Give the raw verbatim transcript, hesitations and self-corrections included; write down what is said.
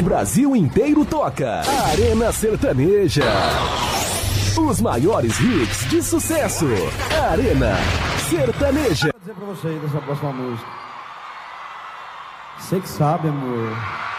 O Brasil inteiro toca. Arena Sertaneja. Os maiores hits de sucesso. Arena Sertaneja. Vou dizer pra vocês dessa próxima música. Você que sabe, amor.